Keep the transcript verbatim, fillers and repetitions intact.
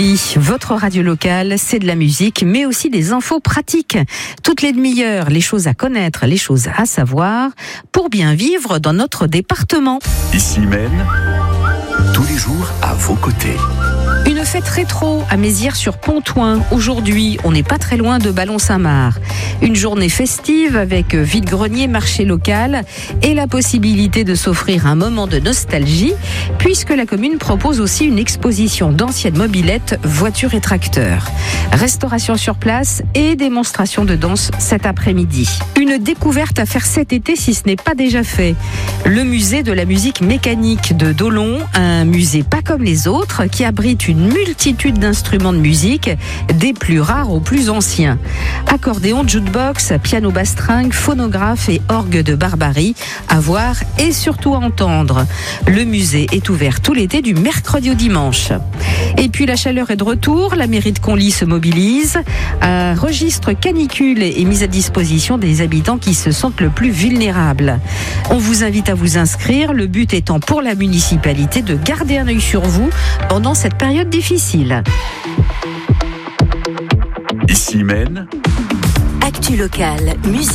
Philly, votre radio locale, c'est de la musique, mais aussi des infos pratiques. Toutes les demi-heures, les choses à connaître, les choses à savoir, pour bien vivre dans notre département. Ici Maine, tous les jours à vos côtés. Une fête rétro à Mézières-sur-Pontoin. Aujourd'hui, on n'est pas très loin de Ballon-Saint-Marc. Une journée festive avec vide-grenier, marché local et la possibilité de s'offrir un moment de nostalgie puisque la commune propose aussi une exposition d'anciennes mobylettes, voitures et tracteurs. Restauration sur place et démonstration de danse cet après-midi. Une découverte à faire cet été si ce n'est pas déjà fait. Le musée de la musique mécanique de Dolon, un musée pas comme les autres qui abrite une multitude d'instruments de musique, des plus rares aux plus anciens. Accordéon, jukebox, piano bastringue, phonographe et orgue de Barbarie, à voir et surtout à entendre. Le musée est ouvert tout l'été du mercredi au dimanche. Et puis la chaleur est de retour, la mairie de Conly se mobilise. Un registre canicule est mis à disposition des habitants qui se sentent le plus vulnérables. On vous invite à vous inscrire, le but étant pour la municipalité de garder un œil sur vous pendant cette période difficile. Ici Maine. Actu locale, musique.